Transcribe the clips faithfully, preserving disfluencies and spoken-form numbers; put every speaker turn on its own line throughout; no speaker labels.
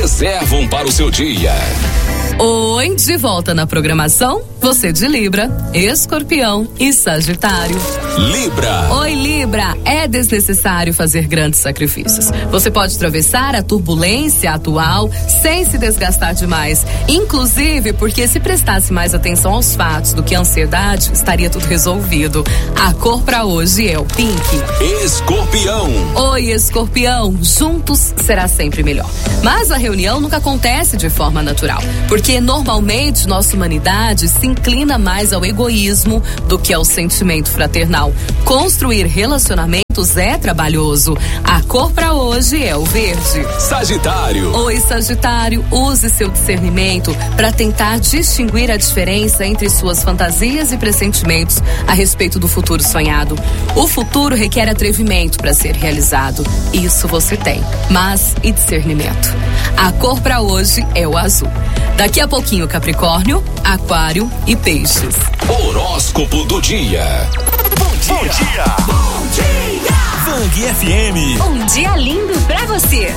reservam para o seu dia.
Oi, de volta na programação, você de Libra, Escorpião e Sagitário.
Libra.
Oi, Libra, é desnecessário fazer grandes sacrifícios. Você pode atravessar a turbulência atual sem se desgastar demais. Inclusive porque se prestasse mais atenção aos fatos do que a ansiedade, estaria tudo resolvido. A cor pra hoje é o pink.
Escorpião.
Oi, Escorpião, juntos será sempre melhor. Mas a reunião nunca acontece de forma natural, porque normalmente nossa humanidade se inclina mais ao egoísmo do que ao sentimento fraternal. Construir relacionamentos é trabalhoso. A cor pra hoje é o verde.
Sagitário.
Oi, Sagitário, use seu discernimento para tentar distinguir a diferença entre suas fantasias e pressentimentos a respeito do futuro sonhado. O futuro requer atrevimento para ser realizado. Isso você tem, mas e discernimento? A cor pra hoje é o azul. Daqui a pouquinho, Capricórnio, Aquário e Peixes.
Horóscopo do dia.
Bom dia! Bom dia! Bom dia! Bang F M.
Um dia lindo pra você.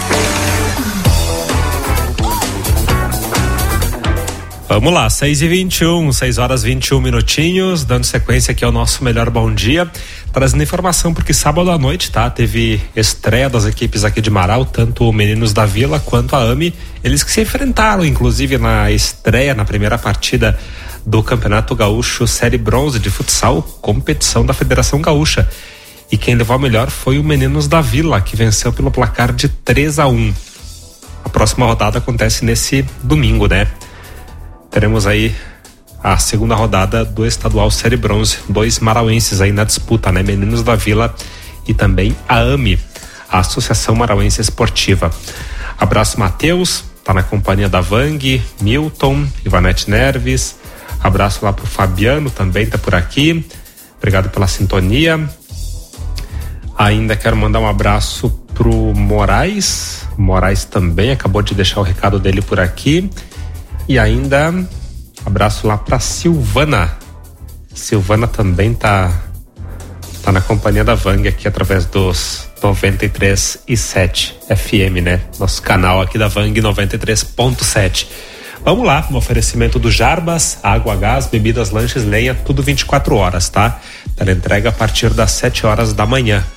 Vamos lá, seis e vinte e um, seis horas e vinte e um minutinhos, dando sequência aqui ao nosso melhor bom dia, trazendo informação porque sábado à noite, tá? Teve estreia das equipes aqui de Marau, tanto o Meninos da Vila quanto a AMI, eles que se enfrentaram, inclusive, na estreia, na primeira partida do Campeonato Gaúcho Série Bronze de Futsal, competição da Federação Gaúcha. E quem levou a melhor foi o Meninos da Vila, que venceu pelo placar de três a um. A próxima rodada acontece nesse domingo, né? Teremos aí a segunda rodada do Estadual Série Bronze, dois marauenses aí na disputa, né? Meninos da Vila e também a AMI, a Associação Marauense Esportiva. Abraço, Matheus, tá na companhia da Vang, Milton, Ivanete Nerves. Abraço lá pro Fabiano, também tá por aqui. Obrigado pela sintonia. Ainda quero mandar um abraço pro Moraes. Moraes também acabou de deixar o recado dele por aqui. E ainda abraço lá pra Silvana. Silvana também tá tá na companhia da Vang aqui através dos noventa e três e sete F M, né? Nosso canal aqui da Vang noventa e três ponto sete. Vamos lá, no oferecimento do Jarbas, água, gás, bebidas, lanches, lenha, tudo vinte e quatro horas, tá? Ela entrega a partir das sete horas da manhã.